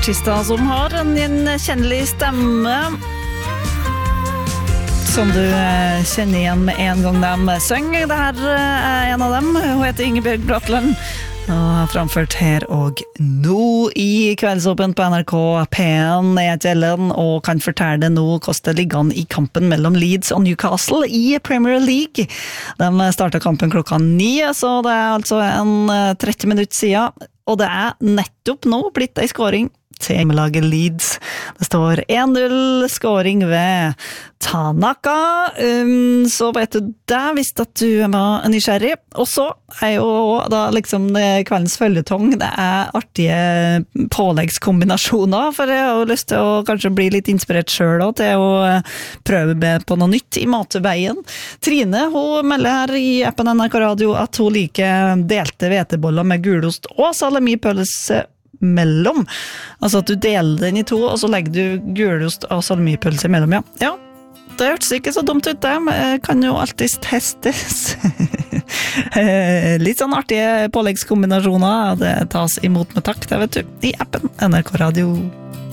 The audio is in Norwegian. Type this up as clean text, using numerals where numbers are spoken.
artister som har en gjenkjennelig stemme som du kjenner igjen med en gang de synger. Det her en av dem. Hun heter Ingebjørg Bratland og har framført her og nå i Kveldsåpen på NRK P1. Jeg heter Ellen og kan fortelle det nå hvordan det ligger an i kampen mellom Leeds og Newcastle i Premier League. De startet kampen klokka 9, så det altså en 30 minutter siden, og det nettopp nå blitt en scoring til hjemmelaget Leeds. Det står 1-0 scoring ved Tanaka. Så vet du det, hvis at du var nysgjerrig. Og så jo da liksom kveldens følgetong, det artige påleggskombinasjoner, for jeg har lyst til å kanskje bli litt inspirert selv også, til å prøve på noe nytt i matveien. Trine, hun melder her i appen NRK Radio at hun liker delte hveteboller med gulost og salamipølse mellom. Altså at du deler den i to, og så legger du gulost og salamipølse mellom, ja. Ja, det hørtes ikke så dumt ut det, men kan jo alltid testes. Litt sånn artige påleggskombinasjoner, det tas imot med takk, det vet du, i appen NRK Radio.